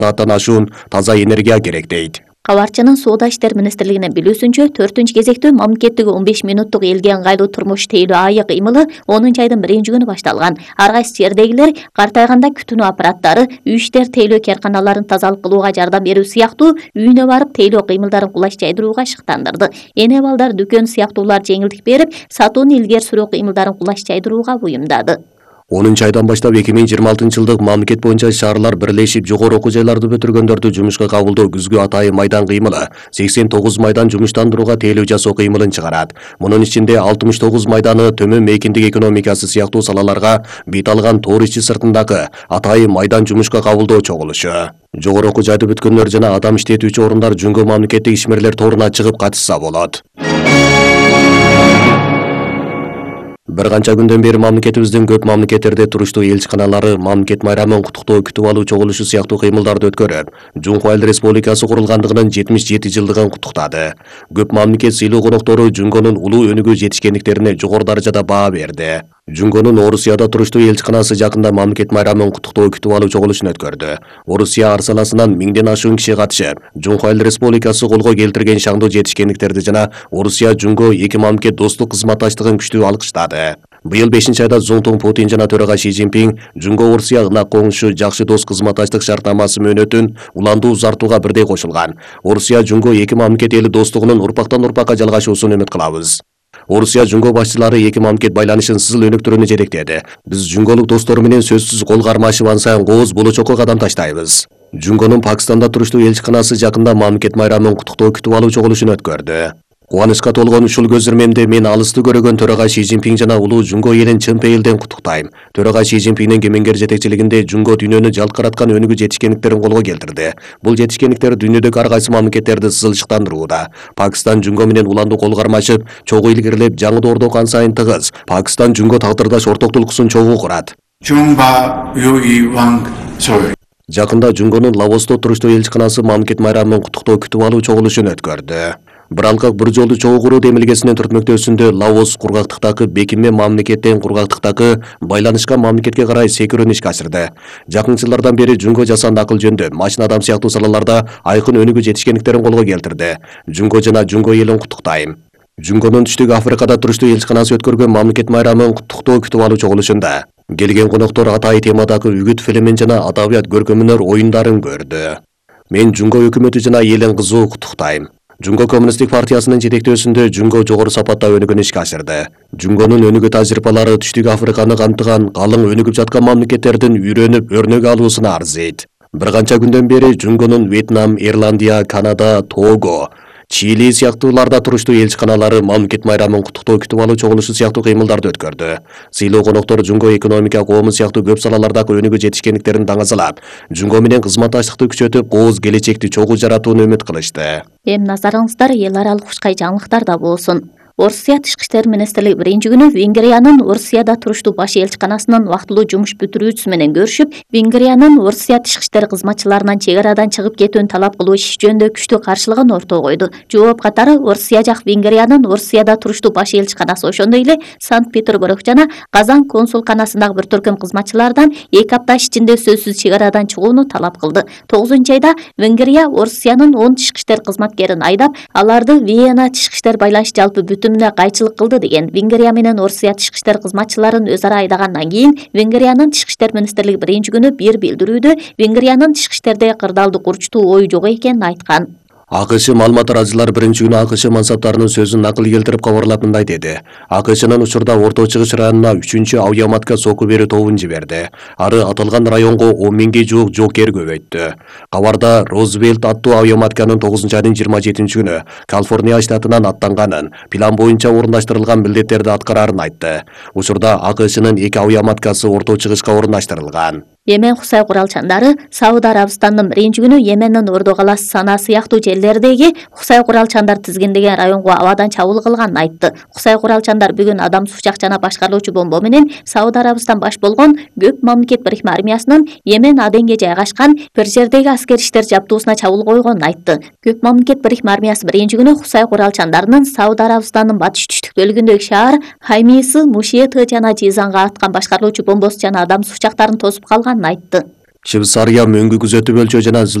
сааттан ашуун таза энергия керек дейт. Кабарчынын Соода иштер министрлигинин билүүсүнчө 4-кезектүү мамлекеттиги 15 минуттук элге ыңгайлуу турмуш тейлөө айык ыймылы 10 айдын 1-күнү башталган. Ар кайсы жердегилер картайганда күтүнүү аппараттары, үй иштер тейлөө керканаларын тазалык кылууга жардам берүү сыяктуу үйүнө барып тейлөө кыймылдарын кулаш жайдырууга шыктандырды. Эне балдар дүкөн сыяктуулар жеңилдик берип, сатууну илгери сүрүү кыймылдарын кулаш жайдырууга буюмдады. 10 айдан баштап 2026 жылдык мамлекет боюнча шаарлар бирлешип жогору окуу жайларды бүтүргөндөрдү жумушка кабылдоо күзгү атайын майдан кыймылы 89 майдан жумуштандырууга тейлөө жасоо кыймылын чыгарат. Мунун ичинде 69 майданы төмөн мейкиндик экономикасы сыяктуу салаларга бет алган тоор ичи сыртындагы атайын майдан жумушка кабылдоо чогулушу. Жогору окуу жайды бүткөндөр жана адам иштетүүчү орундар Жүнгө мамлекеттик ишмерлер торуна чыгып катышса болот. Bir канча күндөн бери мамлекетибиздин көп мамлекеттерде туруштуу элчиканалары мамлекет майрамын куттуктоо күтүп алуу чогулушу сыяктуу кыймылдарды өткөрүп, Жумку Айыл Республикасы курулгандыгынын 77 жылдыгын куттуктады. Көп мамлекет сыйлуу коноктору Жүнгөнүн улуу өнүгүү жетишкендиктерине жогору даражада баа берди. Жүнгөнүн Орусияда туруштуу элчиканасы жакында мамлекет майрамын куттуктоо күтүп алуу чогулушун өткөрдү. Орусия ар саласынан 1000ден ашуун киши катышып, Жумку Айыл Республикасы колго келтирген шаңдуу жетишкендиктерди жана Орусия Жүнгө эки мамлекет достук кызматташтыгын күчтүү алкыштады. Быйыл 5-айда Зуңтуң Путин жана төрага Ши Цзиньпин Жүнгө Орусия ынак коңшу жакшы дос кызматташтык шартнамасы мөөнөтүн уландуу узартууга бирдей кошулган. Орусия Жүнгө эки мамлекет эли достугунун урпактан урпакка жалгашуусун үмүт кылабыз. Орусия Жүнгө башчылары эки мамлекет байланышын сызыл өнүктүрүүнү жетектеди. Биз жүнгөлүк достору менен сөзсүз кол кармашып ансайын кооз болочокко кадам таштайбыз. Жүнгөнүн Пакистанда туруштуу элчиканасы жакында мамлекет майрамын куттуктоо күтүп алуу чогулушун өткөрдү. Кубанычка толгон ушул көзүрмемде мен алысты көрөгөн төрага Ши Цзиньпин жана улуу Жүнгө элин чын пейилден куттуктайм. Төрага Ши Цзиньпиндин кемеңгер жетекчилигинде Жүнгө дүйнөнү жалткыраткан өнүгүү жетишкендиктерин колго келтирди. Бул жетишкендиктер дүйнөдөгү ар кайсы мамлекеттерди сызылчыктандырууда. Пакистан Жүнгө менен уландуу кол кармашып, чогуу илгерилеп, жаңы доордок ансайын тыгыз. Пакистан Жүнгө тагдырдаш орток тулкусун чогуу курат. Жакында Жүнгөнүн Лаосто туруштуу элчиканасы мамлекет майрамын куттуктоо күтүп алуу чогулушун өткөрдү. Биралкак бир жолду чогуу куруу демилгесинин түртмөктөөсүндө Лаос кургактыктагы бекинме мамлекеттен кургактыктагы байланышкан мамлекетке карай секирүүнү ишке ашырды. Жакын жылдардан бери Жүнгө жасанды акыл жөндө, машина адам сыяктуу салаларда айкын өнүгүү жетишкендиктерин колго келтирди. Жүнгө жана Жүнгө элин куттуктайм. Жүнгөнүн Түштүк Африкада туруштуу элчиканасы өткөргөн мамлекет майрамын куттуктоо күтүп алуу чогулушунда келген коноктор атайы темадагы үгүт фильмин жана адабият көркөм өнөр оюндарын көрдү. Мен Жүнгө өкмөтү жана элин кызуу куттуктайм. Жүнгө коммунисттик партиясынын жетектөөсүндө Жүнгө жогору сапатта өнүгүүнү ишке ашырды. Жүнгөнүн өнүгүү тажрыйбалары Түштүк Африканы камтыган калың өнүгүп жаткан мамлекеттердин үйрөнүп өрнөк алуусуна арзыйт. Bir канча күндөн бери Жүнгөнүн Вьетнам, Ирландия, Канада, Того, Чили сыяктууларда туруштуу элчиканалары мамлекет майрамын куттуктоо күтүп алуу чогулушу сыяктуу кыймылдарды өткөрдү. Сыйлуу коноктор Жүнгө экономика, коому сыяктуу көп салалардагы өнүгүү жетишкендиктерин таңазалап, Жүнгө менен кызматташтыкты күчөтүп, кооз келечекти чогуу жаратууну үмүт кылышты. Эми назарыңыздар эл аралык ушкай жаңылыктарда болсун. Орусия Тышкы иштер министрлиги биринчи күнү Венгриянын Орусияда туруштуу баш элчиканасынын вактылуу жумуш бүтүрүүчүсү менен көрүшүп, Венгриянын Орусия тышкы иштер кызматчыларынан чек арадан чыгып кетүүнү талап кылуу иши жөнүндө күчтүү каршылыгын ортого койду. Жооп катары Орусия жак Венгриянын Орусияда туруштуу баш элчиканасы ошондой эле Санкт-Петербург жана Казан консулканасындагы бир төркүм кызматчылардан 2 апта ичинде сөзсүз чек арадан чыгууну талап кылды. 9-айда Венгрия Орусиянын 10 тышкы иштер кызматкерин айдап, аларды Вена тышкы иштер байланыш жалпы бүтүмүнө кайчылык кылды деген. Венгрия менен Орусия тышкы иштер кызматчыларын өз ара айдагандан кийин Венгриянын тышкы иштер министрлиги биринчи күнү бир билдирүүдө Венгриянын тышкы иштерде кырдаалдык урчтуу ою жок экенин айткан. АКШ маалымат тараачылары биринчи күнү АКШ мансаптарынын сөзүн накыл келтирип кабарлап мындай деди. АКШнын учурда Орто Чыгыш районуна 3-чү авиаматка сокку берүү тобун жиберди. Ары аталган районго 10 000ге жуук жоокер көбөйттү. Кабарда Розвельт аттуу авиаматканын 9-айдын 27-күнү Калифорния штатынан аттанганын, план боюнча орундаштырылган милдеттерди аткарарын айтты. Учурда АКШнын 2 авиаматкасы Орто Чыгышка орундаштырылган. Йемен Хусай куралчандары Сауд Арабистандын биринчи күнү Йемендин Ордо каласы Сана сыяктуу жерлердеги Хусай куралчандар тизгиндеген районго абадан чабуул кылганын айтты. Хусай куралчандар бүгүн адам сучак жана башкарылуучу бомба менен Сауд Арабистан баш болгон Көп мамлекет бирикме армиясынын Йемен Аденге жайгашкан бир жердеги аскери иштер жабдуусуна чабуул койгонун айтты. Көп мамлекет бирикме армиясы биринчи күнү Хусай куралчандарынын Сауд Арабистандын батыш түштүк бөлүгүндөгү шаар Хаймисы, Мушиеты жана Жизанга аткан башкарылуучу бомбосу жана адам сучактарын тосуп калганын айтты. Швейцария мөңгү күзөтүү өлчө жана